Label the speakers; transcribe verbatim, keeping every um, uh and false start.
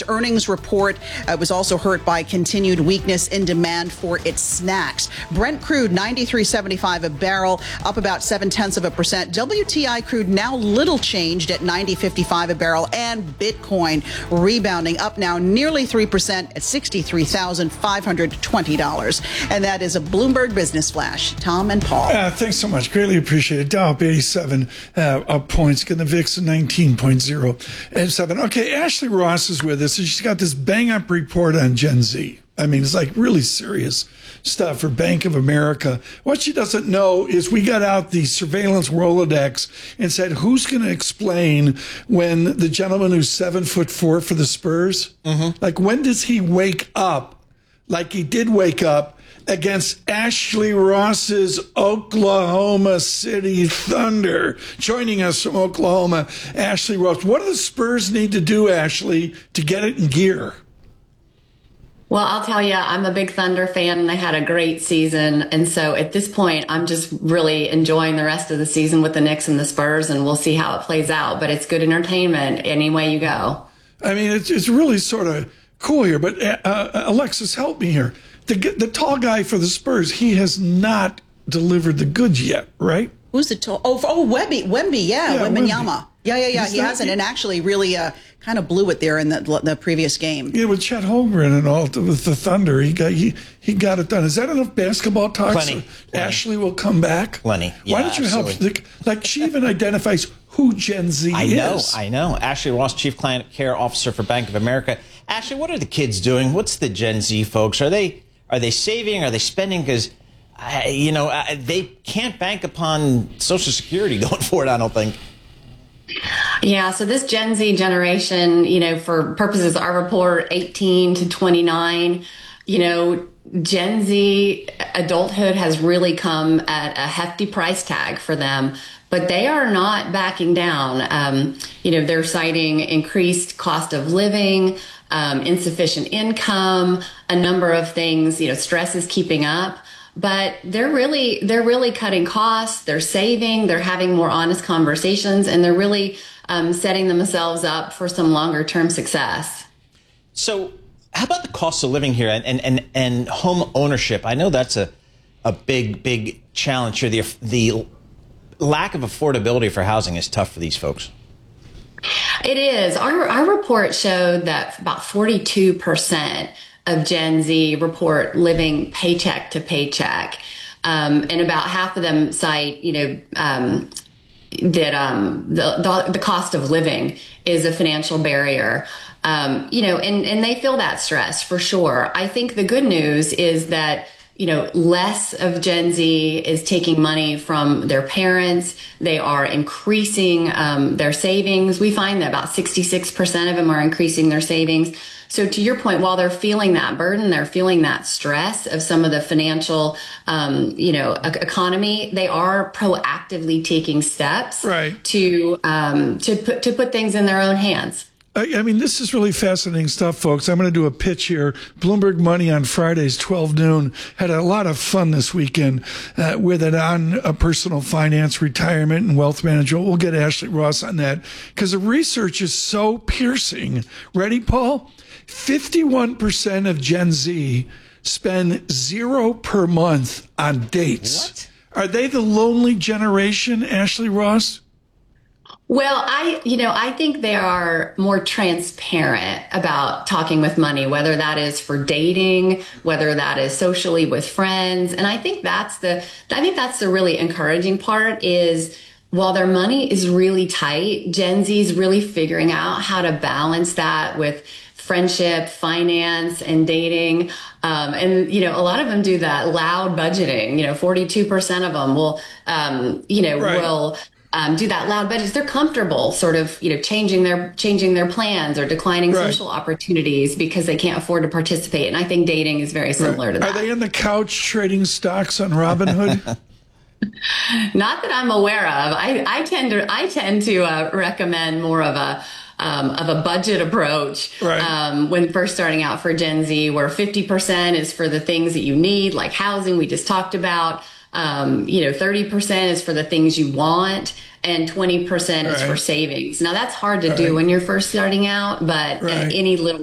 Speaker 1: earnings report. It was also hurt by continued weakness in demand for its snacks. Brent crude ninety-three seventy-five a barrel, up about seven tenths of a percent. W T I crude now little changed at ninety fifty-five a barrel, and Bitcoin rebounding up now nearly three percent at sixty-three thousand five hundred twenty dollars. And that is a Bloomberg Business Flash. Tom and Paul.
Speaker 2: Uh, thanks so much. Greatly appreciated. Dow up eighty-seven uh, up points. Getting the V I X at nineteen point oh seven. Okay, Ashley Ross is with us, and she's got this bang-up report on Gen Z. I mean, it's like really serious stuff for Bank of America. What she doesn't know is we got out the surveillance Rolodex and said, who's going to explain when the gentleman who's seven foot four for the Spurs, mm-hmm. like when does he wake up like he did wake up against Ashley Ross's Oklahoma City Thunder? Joining us from Oklahoma, Ashley Ross. What do the Spurs need to do, Ashley, to get it in gear?
Speaker 3: Well, I'll tell you, I'm a big Thunder fan, and they had a great season. And so at this point, I'm just really enjoying the rest of the season with the Knicks and the Spurs, and we'll see how it plays out. But it's good entertainment any way you go.
Speaker 2: I mean, it's, it's really sort of cool here. But uh, Alexis, help me here. The, the tall guy for the Spurs, he has not delivered the goods yet, right?
Speaker 1: Who's the tall? Oh, oh, Wemby, Wemby, yeah, yeah Wembanyama. Yeah, yeah, yeah. He hasn't, and actually really uh, kind of blew it there in the the previous game.
Speaker 2: Yeah, with Chet Holmgren and all with the Thunder, he got he he got it done. Is that enough basketball talk?
Speaker 4: Plenty.
Speaker 2: So Ashley will come back.
Speaker 4: Plenty. Yeah,
Speaker 2: Why don't you absolutely. help? Like she even identifies who Gen Z
Speaker 4: I
Speaker 2: is.
Speaker 4: know, I know. Ashley Ross, Chief Client Care Officer for Bank of America. Ashley, what are the kids doing? What's the Gen Z folks? Are they are they saving? Are they spending? Because uh, you know uh, they can't bank upon Social Security going forward, I don't think.
Speaker 3: Yeah, so this Gen Z generation, you know, for purposes of our report, eighteen to twenty-nine, you know, Gen Z adulthood has really come at a hefty price tag for them, but they are not backing down. Um, you know, they're citing increased cost of living, um, insufficient income, a number of things. You know, stress is keeping up. But they're really they're really cutting costs. They're saving. They're having more honest conversations, and they're really um, setting themselves up for some longer term success.
Speaker 4: So, how about the cost of living here and and and, and home ownership? I know that's a a big big challenge here. The the lack of affordability for housing is tough for these folks.
Speaker 3: It is. Our our report showed that about forty-two percent of Gen Z report living paycheck to paycheck. Um, and about half of them cite, you know, um, that um, the, the the cost of living is a financial barrier. Um, you know, and, and they feel that stress for sure. I think the good news is that, you know, less of Gen Z is taking money from their parents. They are increasing um, their savings. We find that about sixty-six percent of them are increasing their savings. So to your point, while they're feeling that burden, they're feeling that stress of some of the financial, um, you know, e- economy, they are proactively taking steps
Speaker 2: right.
Speaker 3: to um, to put to put things in their own hands.
Speaker 2: I mean, this is really fascinating stuff, folks. I'm going to do a pitch here. Bloomberg Money on Fridays, twelve noon. Had a lot of fun this weekend uh, with it on uh, personal finance, retirement, and wealth management. We'll get Ashley Ross on that because the research is so piercing. Ready, Paul? fifty-one percent of Gen Z spend zero per month on dates. What? Are they the lonely generation, Ashley Ross?
Speaker 3: Well, I, you know, I think they are more transparent about talking with money, whether that is for dating, whether that is socially with friends. And I think that's the, I think that's the really encouraging part is while their money is really tight, Gen Z is really figuring out how to balance that with friendship, finance, and dating. Um, and, you know, a lot of them do that loud budgeting. You know, forty-two percent of them will, um, you know, right. will um, do that loud budgets. They're comfortable sort of, you know, changing their changing their plans or declining right. social opportunities because they can't afford to participate. And I think dating is very similar
Speaker 2: right.
Speaker 3: to that.
Speaker 2: Are they in the couch trading stocks on Robinhood?
Speaker 3: Not that I'm aware of. I, I tend to I tend to uh, recommend more of a Um, of a budget approach
Speaker 2: right.
Speaker 3: um, when first starting out for Gen Z, where fifty percent is for the things that you need, like housing we just talked about. Um, you know, thirty percent is for the things you want, and twenty percent right. is for savings. Now, that's hard to right. do when you're first starting out, but right. any little